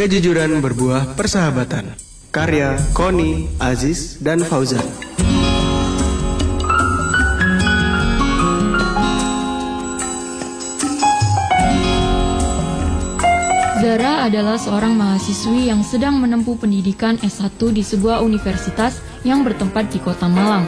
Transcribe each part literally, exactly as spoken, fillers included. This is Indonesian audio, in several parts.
Kejujuran berbuah persahabatan. Karya Koni, Aziz, dan Fauzan. Zara adalah seorang mahasiswi yang sedang menempuh pendidikan S satu di sebuah universitas yang bertempat di Kota Malang.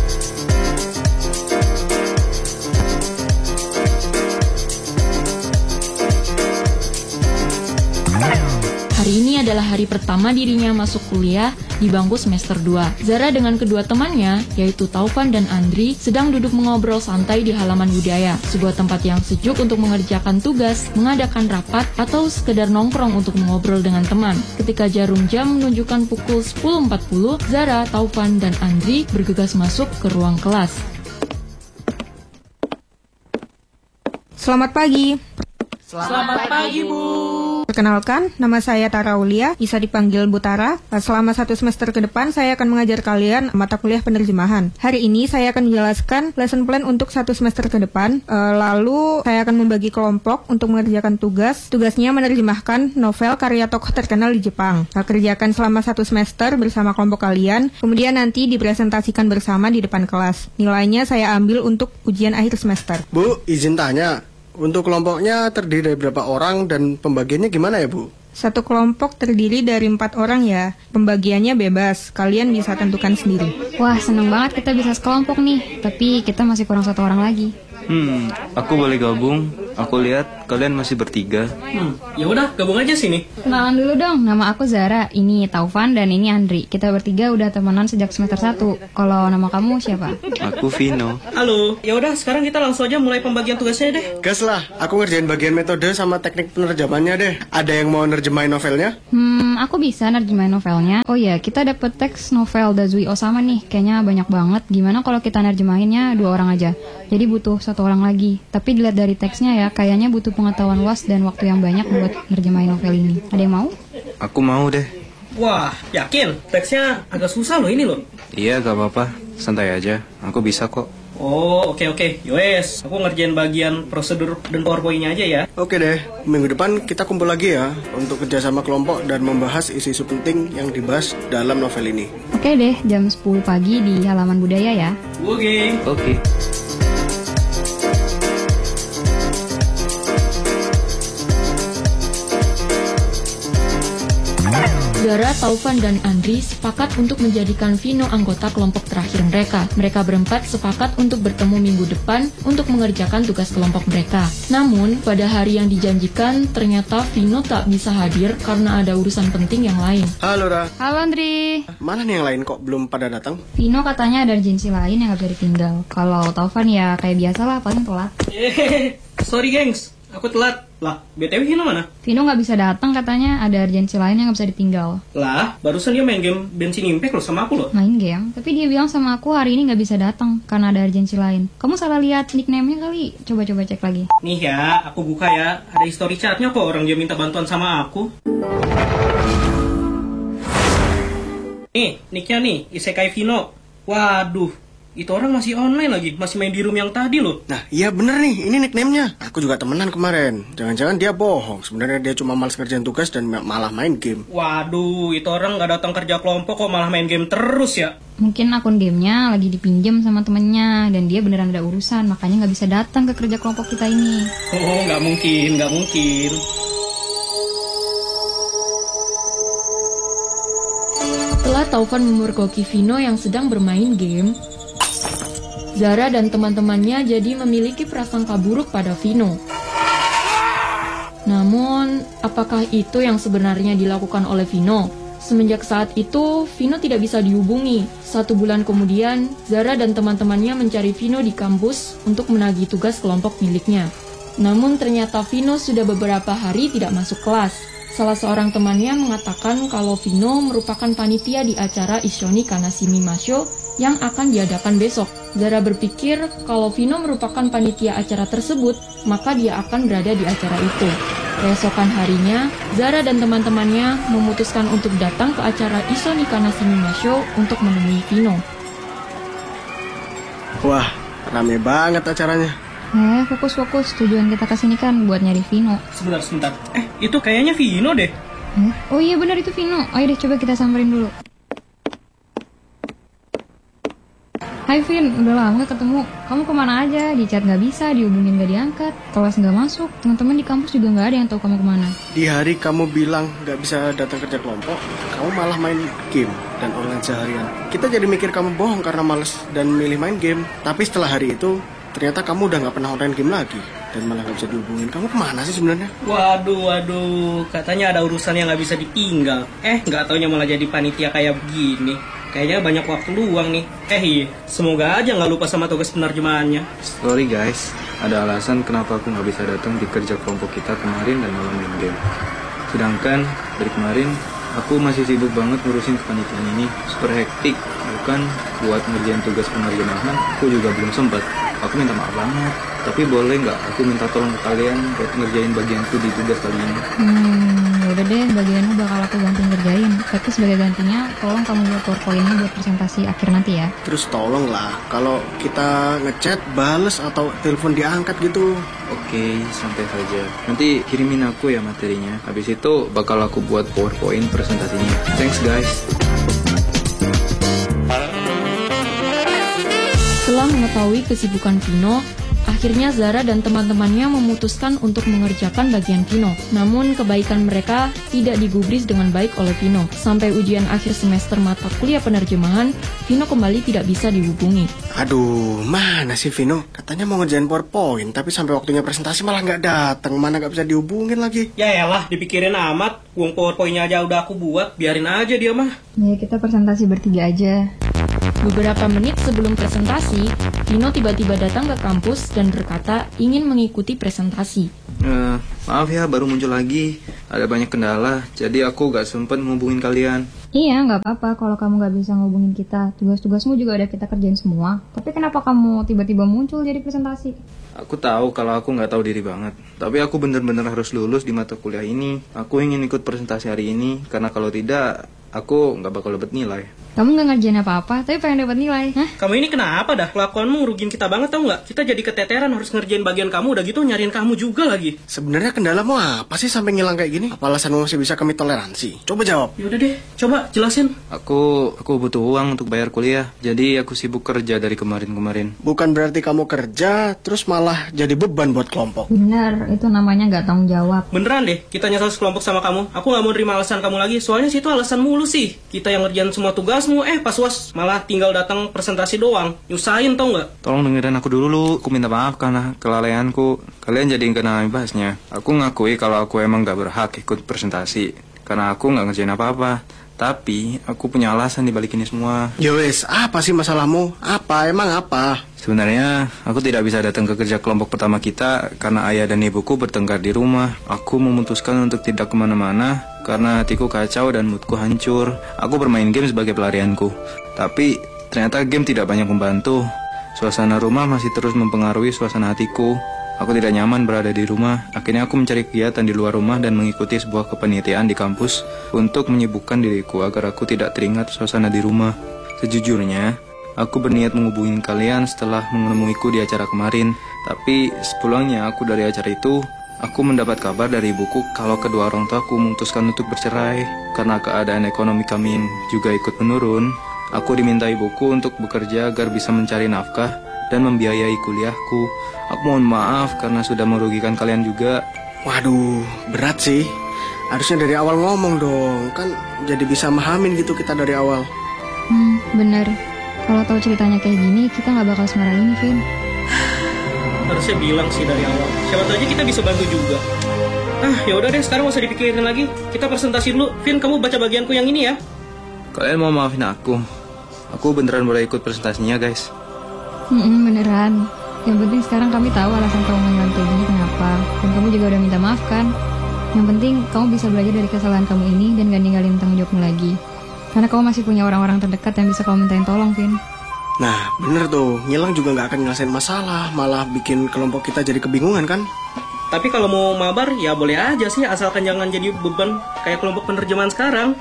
Hari ini adalah hari pertama dirinya masuk kuliah di bangku semester dua. Zara dengan kedua temannya, yaitu Taufan dan Andri, sedang duduk mengobrol santai di halaman budaya, sebuah tempat yang sejuk untuk mengerjakan tugas, mengadakan rapat, atau sekedar nongkrong untuk mengobrol dengan teman. Ketika jarum jam menunjukkan pukul sepuluh empat puluh, Zara, Taufan, dan Andri bergegas masuk ke ruang kelas. Selamat pagi. Selamat pagi, Bu. Perkenalkan, nama saya Tara Aulia, bisa dipanggil Bu Tara. Selama satu semester ke depan, saya akan mengajar kalian mata kuliah penerjemahan. Hari ini saya akan menjelaskan lesson plan untuk satu semester ke depan. E, lalu, saya akan membagi kelompok untuk mengerjakan tugas. Tugasnya menerjemahkan novel karya tokoh terkenal di Jepang. Nah, kerjakan selama satu semester bersama kelompok kalian, kemudian nanti dipresentasikan bersama di depan kelas. Nilainya saya ambil untuk ujian akhir semester. Bu, izin tanya. Untuk kelompoknya terdiri dari berapa orang dan pembagiannya gimana ya, Bu? Satu kelompok terdiri dari empat orang ya. Pembagiannya bebas, kalian bisa tentukan sendiri. Wah, seneng banget kita bisa sekelompok nih. Tapi kita masih kurang satu orang lagi. Hmm, aku boleh gabung. Aku lihat kalian masih bertiga. Hmm, ya udah gabung aja sini. Kenalan dulu dong, nama aku Zara, ini Taufan dan ini Andri. Kita bertiga udah temenan sejak semester satu. Kalau nama kamu siapa? Aku Vino. Halo, ya udah sekarang kita langsung aja mulai pembagian tugasnya deh. Gas lah, aku ngerjain bagian metode sama teknik penerjemahannya deh. Ada yang mau nerjemahin novelnya? Hmm, aku bisa nerjemahin novelnya. Oh ya, kita dapet teks novel Dazui Osama nih. Kayaknya banyak banget. Gimana kalau kita nerjemahinnya dua orang aja? Jadi butuh satu orang lagi. Tapi dilihat dari teksnya ya, kayaknya butuh pengetahuan luas dan waktu yang banyak buat nerjemahin novel ini. Ada yang mau? Aku mau deh. Wah, yakin? Teksnya agak susah loh ini loh. Iya, gak apa-apa. Santai aja. Aku bisa kok. Oh, oke oke. Yowes, aku ngerjain bagian prosedur dan powerpoint-nya aja ya. Oke deh, minggu depan kita kumpul lagi ya untuk kerjasama kelompok dan membahas isu-isu penting yang dibahas dalam novel ini. Oke deh, jam sepuluh pagi di halaman budaya ya. Oke. Oke. Zara, Taufan, dan Andri sepakat untuk menjadikan Vino anggota kelompok terakhir mereka. Mereka berempat sepakat untuk bertemu minggu depan untuk mengerjakan tugas kelompok mereka. Namun, pada hari yang dijanjikan, ternyata Vino tak bisa hadir karena ada urusan penting yang lain. Halo, Ra. Halo Andri. Mana nih yang lain kok belum pada datang? Vino katanya ada urgensi lain yang gak bisa ditinggal. Kalau Taufan ya kayak biasalah, paling telat. Eh, sorry gengs, aku telat. Lah, B T W Vino mana? Vino gak bisa datang katanya, ada urgensi lain yang gak bisa ditinggal. Lah, barusan dia main game Bensin Impact loh sama aku loh. Main game? Tapi dia bilang sama aku hari ini gak bisa datang karena ada urgensi lain. Kamu salah lihat nickname-nya kali? Coba-coba cek lagi. Nih ya, aku buka ya. Ada history chatnya kok, orang dia minta bantuan sama aku. Nih, nicknya nih, Isekai Vino. Waduh, itu orang masih online lagi, masih main di room yang tadi loh. Nah, iya bener nih, ini nickname-nya. Aku juga temenan kemarin. Jangan-jangan dia bohong. Sebenarnya dia cuma malas kerjain tugas dan malah main game. Waduh, itu orang gak datang kerja kelompok kok malah main game terus ya. Mungkin akun gamenya lagi dipinjam sama temennya dan dia beneran ada urusan, makanya gak bisa datang ke kerja kelompok kita ini. Oh, gak mungkin, gak mungkin. Setelah Taufan memergoki Vino yang sedang bermain game, Zara dan teman-temannya jadi memiliki prasangka buruk pada Vino. Namun, apakah itu yang sebenarnya dilakukan oleh Vino? Semenjak saat itu, Vino tidak bisa dihubungi. Satu bulan kemudian, Zara dan teman-temannya mencari Vino di kampus untuk menagih tugas kelompok miliknya. Namun ternyata Vino sudah beberapa hari tidak masuk kelas. Salah seorang temannya mengatakan kalau Vino merupakan panitia di acara Ishoni Kanashimi Masho yang akan diadakan besok. Zara berpikir kalau Vino merupakan panitia acara tersebut, maka dia akan berada di acara itu. Keesokan harinya, Zara dan teman-temannya memutuskan untuk datang ke acara Ishoni Kanashimi Masho untuk menemui Vino. Wah, rame banget acaranya. Eh, fokus-fokus. Tujuan kita kesini kan buat nyari Vino. Sebentar, sebentar. Eh, itu kayaknya Vino deh. Eh? Oh iya benar itu Vino. Ayo deh coba kita samperin dulu. Hai Vin, udah lama gak ketemu. Kamu kemana aja? Di chat gak bisa, dihubungin gak diangkat, kelas gak masuk, teman-teman di kampus juga gak ada yang tahu kamu kemana. Di hari kamu bilang gak bisa datang kerja kelompok, kamu malah main game dan online seharian. Kita jadi mikir kamu bohong karena males dan milih main game. Tapi setelah hari itu, ternyata kamu udah gak pernah online game lagi dan malah gak bisa dihubungin. Kamu kemana sih sebenarnya? Waduh, waduh, katanya ada urusan yang gak bisa ditinggal. Eh, gak taunya malah jadi panitia kayak begini. Kayaknya banyak waktu luang nih. Eh iya, semoga aja gak lupa sama tugas penerjemahannya. Sorry guys, ada alasan kenapa aku nggak bisa datang di kerja kelompok kita kemarin dan malam main game. Sedangkan dari kemarin aku masih sibuk banget ngurusin kepanitiaan ini, super hektik. Bukan buat ngerjain tugas penerjemahan, aku juga belum sempat. Aku minta maaf banget. Tapi boleh nggak aku minta tolong ke kalian buat ngerjain bagianku di tugas kali ini? Hmm, yaudah deh, bagianmu bakal aku bantu ngerjain. Tapi sebagai gantinya, tolong kamu buat PowerPoint-nya buat presentasi akhir nanti ya. Terus tolong lah, kalau kita ngechat, bales atau telepon diangkat gitu. Oke, santai saja. Nanti kirimin aku ya materinya. Habis itu bakal aku buat PowerPoint presentasinya. Thanks guys. Setelah mengetahui kesibukan Vino, akhirnya Zara dan teman-temannya memutuskan untuk mengerjakan bagian Vino. Namun kebaikan mereka tidak digubris dengan baik oleh Vino. Sampai ujian akhir semester mata kuliah penerjemahan, Vino kembali tidak bisa dihubungi. Aduh, mana sih Vino? Katanya mau ngerjain PowerPoint, tapi sampai waktunya presentasi malah nggak datang. Mana nggak bisa dihubungin lagi? Ya elah, dipikirin amat. Uang PowerPoint-nya aja udah aku buat, biarin aja dia mah. Ya kita presentasi bertiga aja. Beberapa menit sebelum presentasi, Vino tiba-tiba datang ke kampus dan berkata ingin mengikuti presentasi. Uh, maaf ya, baru muncul lagi. Ada banyak kendala, jadi aku gak sempet ngubungin kalian. Iya, nggak apa-apa kalau kamu nggak bisa ngubungin kita. Tugas-tugasmu juga udah kita kerjain semua. Tapi kenapa kamu tiba-tiba muncul jadi presentasi? Aku tahu kalau aku nggak tahu diri banget. Tapi aku bener-bener harus lulus di mata kuliah ini. Aku ingin ikut presentasi hari ini, karena kalau tidak, aku nggak bakal dapat nilai. Kamu nggak ngerjain apa-apa, tapi pengen dapat nilai. Hah? Kamu ini kenapa dah? Kelakuanmu ngerugiin kita banget tau nggak? Kita jadi keteteran harus ngerjain bagian kamu, udah gitu nyariin kamu juga lagi. Sebenarnya kendalamu apa sih sampai ngilang kayak gini? Apa alasanmu masih bisa kami toleransi? Coba jawab. Yaudah deh, coba jelasin. Aku aku butuh uang untuk bayar kuliah, jadi aku sibuk kerja dari kemarin-kemarin. Bukan berarti kamu kerja, terus malah jadi beban buat kelompok. Benar, itu namanya nggak tanggung jawab. Beneran deh, kita nyesal sekelompok sama kamu. Aku nggak mau nerima alasan kamu lagi, soalnya situ alasan mulu sih. Kita yang ngerjain semua tugasmu, eh pas was malah tinggal datang presentasi doang. Nyusahin tau nggak? Tolong dengerin aku dulu, aku minta maaf karena kelalaianku. Kalian jadi kena bahasnya. Aku ngakui kalau aku emang gak berhak ikut presentasi, karena aku gak ngerjain apa-apa. Tapi aku punya alasan dibalik ini semua. Yowes, apa sih masalahmu? Apa? Emang apa? Sebenarnya aku tidak bisa datang ke kerja kelompok pertama kita karena ayah dan ibuku bertengkar di rumah. Aku memutuskan untuk tidak kemana-mana karena hatiku kacau dan moodku hancur. Aku bermain game sebagai pelarianku. Tapi ternyata game tidak banyak membantu. Suasana rumah masih terus mempengaruhi suasana hatiku. Aku tidak nyaman berada di rumah. Akhirnya aku mencari kegiatan di luar rumah dan mengikuti sebuah kepanitiaan di kampus untuk menyibukkan diriku agar aku tidak teringat suasana di rumah. Sejujurnya, aku berniat menghubungi kalian setelah menemuiku di acara kemarin. Tapi sepulangnya aku dari acara itu, aku mendapat kabar dari ibuku kalau kedua orang tuaku memutuskan untuk bercerai. Karena keadaan ekonomi kami juga ikut menurun, aku diminta ibuku untuk bekerja agar bisa mencari nafkah dan membiayai kuliahku. Aku mohon maaf karena sudah merugikan kalian juga. Waduh, berat sih. Harusnya dari awal ngomong dong. Kan jadi bisa memahamin gitu kita dari awal. Hmm, bener. Kalau tahu ceritanya kayak gini, kita nggak bakal semarah ini, Vin. Harusnya bilang sih dari awal. Siapa tahu aja kita bisa bantu juga. Ah, ya udah deh, sekarang gak usah dipikirin lagi. Kita presentasi dulu. Vin, kamu baca bagianku yang ini ya. Kalian mau maafin aku? Aku beneran boleh ikut presentasinya, guys. Hmm, beneran. Yang penting sekarang kami tahu alasan kamu menghilang kayak gini kenapa. Dan kamu juga udah minta maaf kan. Yang penting kamu bisa belajar dari kesalahan kamu ini dan gak ninggalin tanggung jawabmu lagi. Karena kamu masih punya orang-orang terdekat yang bisa kamu mintain tolong, Vin. Nah, bener tuh. Ngilang juga gak akan nyelesain masalah. Malah bikin kelompok kita jadi kebingungan kan? Tapi kalau mau mabar, ya boleh aja sih. Asalkan jangan jadi beban kayak kelompok penerjemahan sekarang.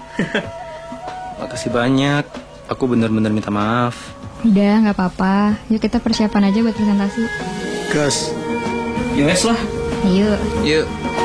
Makasih banyak. Aku bener-bener minta maaf. Udah, gak apa-apa. Yuk kita persiapan aja buat presentasi. Gas. Yowes lah. Yuk. Yuk.